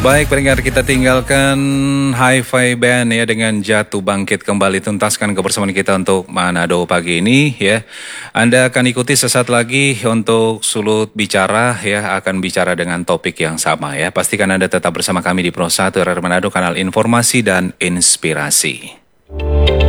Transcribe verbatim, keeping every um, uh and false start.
Baik, pendengar, kita tinggalkan Hi-Fi Band ya dengan Jatuh Bangkit kembali tuntaskan kebersamaan kita untuk Manado pagi ini ya. Anda akan ikuti sesaat lagi untuk Sulut Bicara ya, akan bicara dengan topik yang sama ya. Pastikan Anda tetap bersama kami di Pro satu R R Manado, kanal informasi dan inspirasi.